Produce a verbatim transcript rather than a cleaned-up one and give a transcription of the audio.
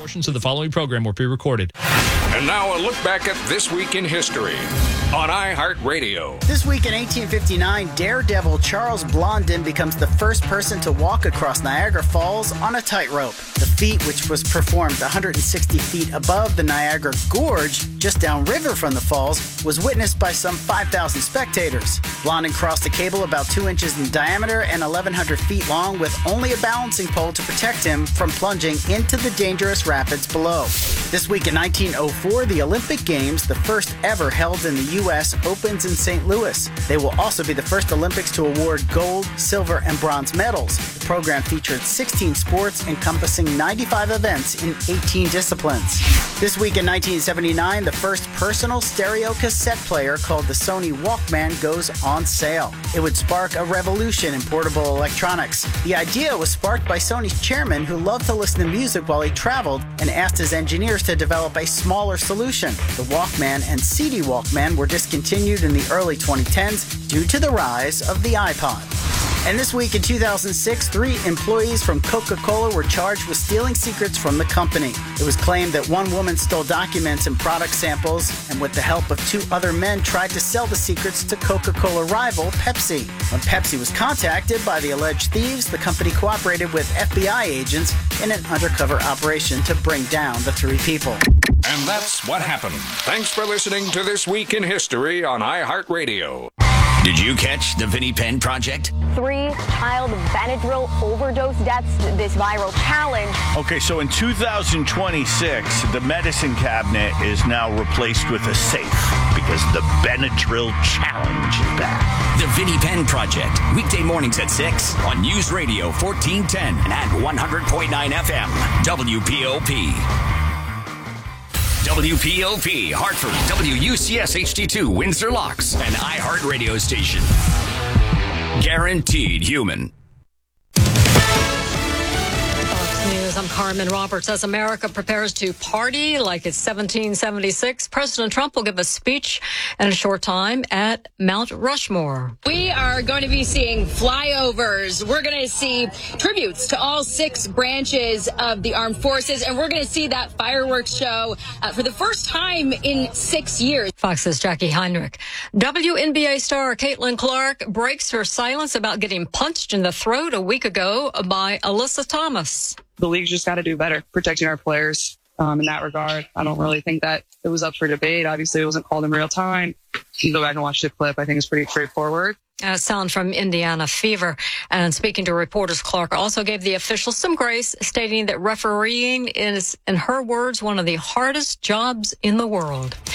Portions of the following program were pre-recorded. And now a look back at This Week in History on iHeartRadio. This week in eighteen fifty-nine, daredevil Charles Blondin becomes the first person to walk across Niagara Falls on a tightrope. The feat, which was performed one hundred sixty feet above the Niagara Gorge, just downriver from the falls, was witnessed by some five thousand spectators. Blondin crossed a cable about two inches in diameter and eleven hundred feet long with only a balancing pole to protect him from plunging into the dangerous rapids below. This week in nineteen oh four, the Olympic Games, the first ever held in the U S, opens in Saint Louis. They will also be the first Olympics to award gold, silver, and bronze medals. The program featured sixteen sports encompassing ninety-five events in eighteen disciplines. This week in nineteen seventy-nine, the first personal stereo cassette player called the Sony Walkman goes on sale. It would spark a revolution in portable electronics. The idea was sparked by Sony's chairman, who loved to listen to music while he traveled and asked his engineers to develop a smaller solution. The Walkman and C D Walkman were discontinued in the early twenty tens due to the rise of the iPod. And this week in two thousand six, three employees from Coca-Cola were charged with stealing secrets from the company. It was claimed that one woman stole documents and product samples, and with the help of two other men tried to sell the secrets to Coca-Cola rival Pepsi. When Pepsi was contacted by the alleged thieves, the company cooperated with F B I agents in an undercover operation to bring down the three people. And that's what happened. Thanks for listening to This Week in History on iHeartRadio. Did you catch the Vinnie Penn Project? Three child Benadryl overdose deaths, this viral challenge. Okay, so in two thousand twenty-six, the medicine cabinet is now replaced with a safe because the Benadryl challenge is back. The Vinnie Penn Project, weekday mornings at six on News Radio fourteen ten and at one hundred point nine F M, W P O P. W P O P, Hartford, W U C S H D two, Windsor Locks, an iHeart radio station. Guaranteed human. News. I'm Carmen Roberts. As America prepares to party like it's seventeen seventy-six, President Trump will give a speech in a short time at Mount Rushmore. We are going to be seeing flyovers. We're going to see tributes to all six branches of the armed forces, and we're going to see that fireworks show uh, for the first time in six years. Fox's Jackie Heinrich. W N B A star Caitlin Clark breaks her silence about getting punched in the throat a week ago by Alyssa Thomas. The league's just got to do better protecting our players um, in that regard. I don't really think that it was up for debate. Obviously, it wasn't called in real time. You can go back and watch the clip. I think it's pretty straightforward. A sound from Indiana Fever. And speaking to reporters, Clark also gave the officials some grace, stating that refereeing is, in her words, one of the hardest jobs in the world.